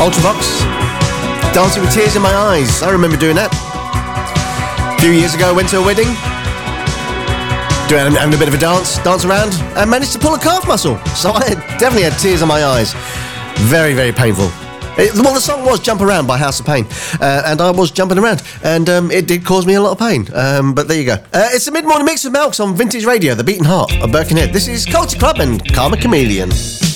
Ultravox, Dancing with Tears in My Eyes. I remember doing that. A few years ago, I went to a wedding, having a bit of a dance around, and managed to pull a calf muscle. So I definitely had tears in my eyes. Very, very painful. The song was Jump Around by House of Pain, and I was jumping around, and it did cause me a lot of pain, but there you go. It's the mid-morning mix with Malks on Vintage Radio, the beating heart of Birkenhead. This is Culture Club and Karma Chameleon.